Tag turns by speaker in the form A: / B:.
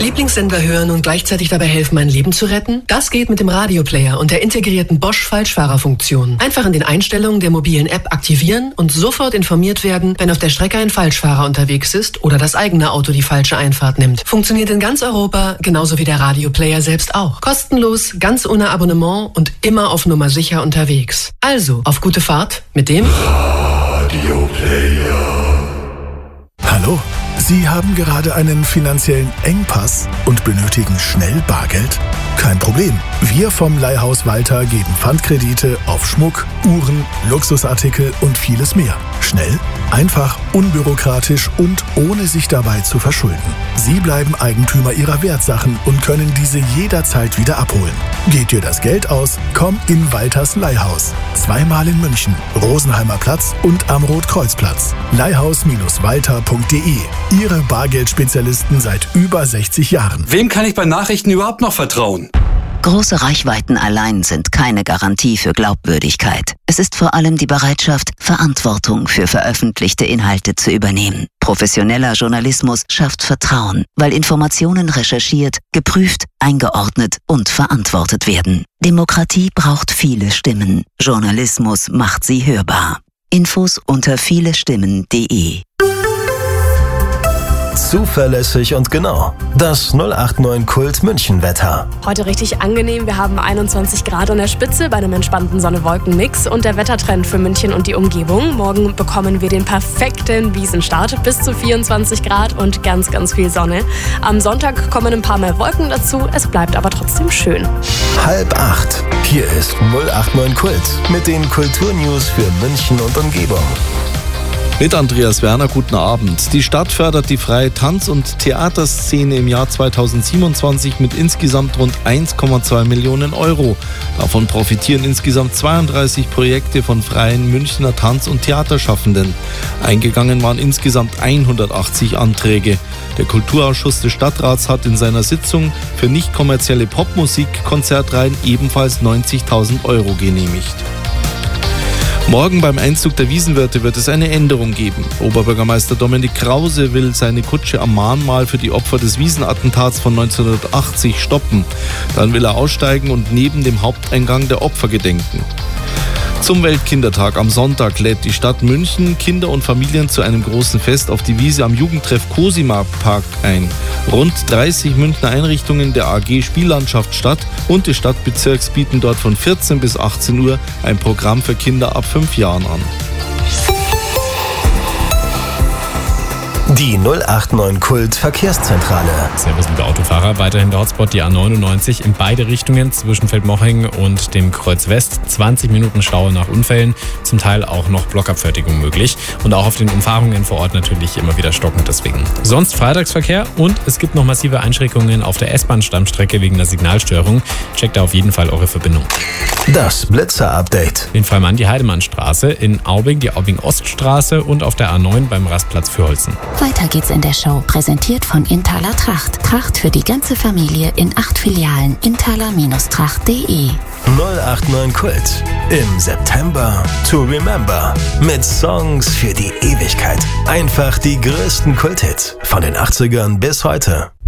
A: Lieblingssender hören und gleichzeitig dabei helfen, mein Leben zu retten? Das geht mit dem Radioplayer und der integrierten Bosch-Falschfahrerfunktion. Einfach in den Einstellungen der mobilen App aktivieren und sofort informiert werden, wenn auf der Strecke ein Falschfahrer unterwegs ist oder das eigene Auto die falsche Einfahrt nimmt. Funktioniert in ganz Europa, genauso wie der Radioplayer selbst auch. Kostenlos, ganz ohne Abonnement und immer auf Nummer sicher unterwegs. Also, auf gute Fahrt mit dem
B: Radioplayer.
C: Hallo? Sie haben gerade einen finanziellen Engpass und benötigen schnell Bargeld? Kein Problem. Wir vom Leihhaus Walter geben Pfandkredite auf Schmuck, Uhren, Luxusartikel und vieles mehr. Schnell, einfach, unbürokratisch und ohne sich dabei zu verschulden. Sie bleiben Eigentümer Ihrer Wertsachen und können diese jederzeit wieder abholen. Geht dir das Geld aus? Komm in Walters Leihhaus. Zweimal in München, Rosenheimer Platz und am Rotkreuzplatz. Leihhaus-walter.de. Ihre Bargeldspezialisten seit über 60 Jahren.
D: Wem kann ich bei Nachrichten überhaupt noch vertrauen?
E: Große Reichweiten allein sind keine Garantie für Glaubwürdigkeit. Es ist vor allem die Bereitschaft, Verantwortung für veröffentlichte Inhalte zu übernehmen. Professioneller Journalismus schafft Vertrauen, weil Informationen recherchiert, geprüft, eingeordnet und verantwortet werden. Demokratie braucht viele Stimmen. Journalismus macht sie hörbar. Infos unter vielestimmen.de.
F: Zuverlässig und genau. Das 089 Kult München Wetter.
G: Heute richtig angenehm. Wir haben 21 Grad an der Spitze bei einem entspannten Sonne-Wolken-Mix und der Wettertrend für München und die Umgebung. Morgen bekommen wir den perfekten Wiesenstart. Bis zu 24 Grad und ganz, ganz viel Sonne. Am Sonntag kommen ein paar mehr Wolken dazu. Es bleibt aber trotzdem schön.
F: 7:30. Hier ist 089 Kult mit den Kulturnews für München und Umgebung.
H: Mit Andreas Werner, guten Abend. Die Stadt fördert die freie Tanz- und Theaterszene im Jahr 2027 mit insgesamt rund 1,2 Millionen Euro. Davon profitieren insgesamt 32 Projekte von freien Münchner Tanz- und Theaterschaffenden. Eingegangen waren insgesamt 180 Anträge. Der Kulturausschuss des Stadtrats hat in seiner Sitzung für nicht kommerzielle Popmusik-Konzertreihen ebenfalls 90.000 Euro genehmigt. Morgen beim Einzug der Wiesenwirte wird es eine Änderung geben. Oberbürgermeister Dominik Krause will seine Kutsche am Mahnmal für die Opfer des Wiesenattentats von 1980 stoppen. Dann will er aussteigen und neben dem Haupteingang der Opfer gedenken. Zum Weltkindertag am Sonntag lädt die Stadt München Kinder und Familien zu einem großen Fest auf die Wiese am Jugendtreff Cosima Park ein. Rund 30 Münchner Einrichtungen der AG Spiellandschaft Stadt und des Stadtbezirks bieten dort von 14 bis 18 Uhr ein Programm für Kinder ab 5 Jahren an.
F: Die 089 Kult Verkehrszentrale.
I: Servus liebe Autofahrer, weiterhin der Hotspot, die A99 in beide Richtungen zwischen Feldmoching und dem Kreuz West. 20 Minuten Stau nach Unfällen, zum Teil auch noch Blockabfertigung möglich. Und auch auf den Umfahrungen vor Ort natürlich immer wieder stockend deswegen. Sonst Freitagsverkehr und es gibt noch massive Einschränkungen auf der S-Bahn-Stammstrecke wegen der Signalstörung. Checkt da auf jeden Fall eure Verbindung.
F: Das Blitzer-Update.
I: In Fallmann die Heidemannstraße, in Aubing die Aubing-Oststraße und auf der A9 beim Rastplatz Fürholzen.
J: Weiter geht's in der Show, präsentiert von Inthaler Tracht. Tracht für die ganze Familie in 8 Filialen. Inthaler-tracht.de.
F: 089 Kult. Im September to remember. Mit Songs für die Ewigkeit. Einfach die größten Kulthits von den 80ern bis heute.